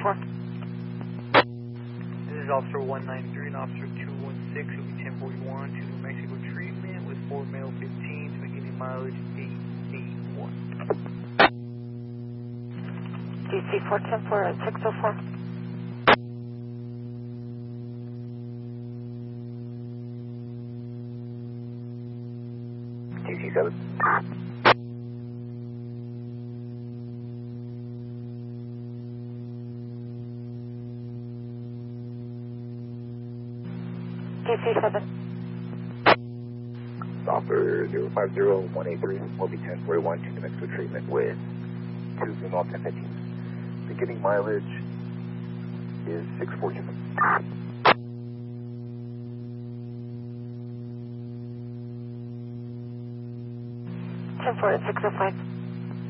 604. This is Officer 193 and Officer 216 will be 1041 to New Mexico treatment with 4 male 15s beginning mileage 881. DC 410 at 604. DC 7. DC 7. Officer 050183 will be 1041 to New Mexico treatment with 2 female 1015s. Beginning mileage is 642. 10-4 at 605.